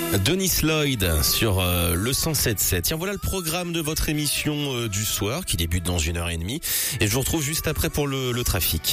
Denis Lloyd sur le 107.7. Tiens, voilà le programme de votre émission du soir qui débute dans 1h30 et je vous retrouve juste après pour le trafic.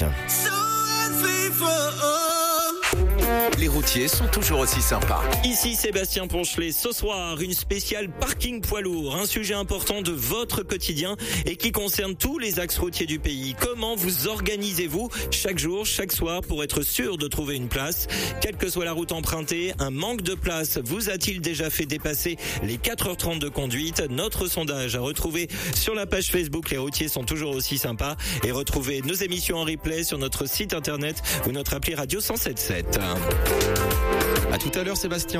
Les routiers sont toujours aussi sympas. Ici Sébastien Ponchelet. Ce soir, une spéciale parking poids lourd. Un sujet important de votre quotidien et qui concerne tous les axes routiers du pays. Comment vous organisez-vous chaque jour, chaque soir pour être sûr de trouver une place? Quelle que soit la route empruntée, un manque de place vous a-t-il déjà fait dépasser les 4h30 de conduite? Notre sondage à retrouver sur la page Facebook. Les routiers sont toujours aussi sympas. Et retrouvez nos émissions en replay sur notre site internet ou notre appli radio 107.7. À tout à l'heure Sébastien.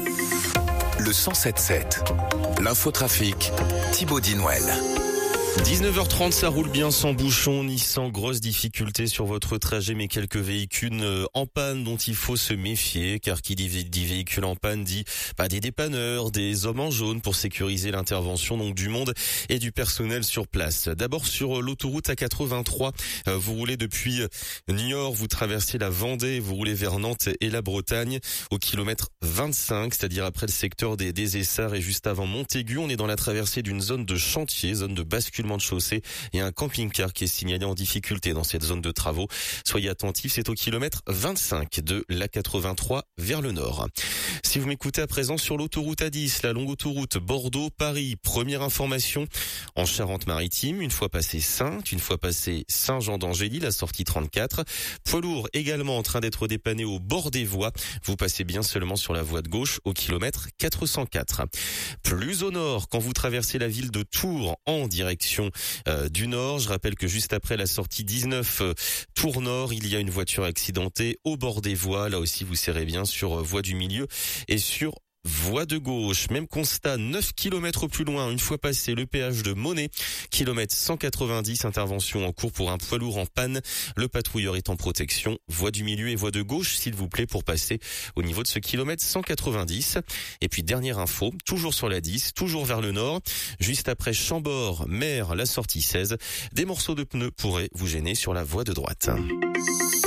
Le 107.7. L'infotrafic, Thibaut Dinouel. 19h30, ça roule bien sans bouchon ni sans grosses difficultés sur votre trajet, mais quelques véhicules en panne dont il faut se méfier, car qui dit véhicule en panne dit des dépanneurs, des hommes en jaune pour sécuriser l'intervention donc du monde et du personnel sur place. D'abord sur l'autoroute A83, vous roulez depuis Niort, vous traversez la Vendée, vous roulez vers Nantes et la Bretagne au kilomètre 25, c'est-à-dire après le secteur des Essarts et juste avant Montaigu. On est dans la traversée d'une zone de chantier, zone de basculement de chaussée et un camping-car qui est signalé en difficulté dans cette zone de travaux. Soyez attentifs, c'est au kilomètre 25 de l'A83 vers le nord. Si vous m'écoutez à présent sur l'autoroute A10, la longue autoroute Bordeaux-Paris, première information en Charente-Maritime, une fois passé Saintes, une fois passé Saint-Jean d'Angély, la sortie 34. Poids lourd également en train d'être dépanné au bord des voies. Vous passez bien seulement sur la voie de gauche au kilomètre 404. Plus au nord, quand vous traversez la ville de Tours en direction du nord, je rappelle que juste après la sortie 19 Tours Nord, il y a une voiture accidentée au bord des voies. Là aussi, vous serrez bien sur voie du milieu et sur voie de gauche. Même constat 9 km plus loin, une fois passé le péage de Monet, kilomètre 190, intervention en cours pour un poids lourd en panne. Le patrouilleur est en protection. Voie du milieu et voie de gauche, s'il vous plaît, pour passer au niveau de ce kilomètre 190. Et puis dernière info, toujours sur la 10, toujours vers le nord, juste après Chambord, Mer, la sortie 16, des morceaux de pneus pourraient vous gêner sur la voie de droite.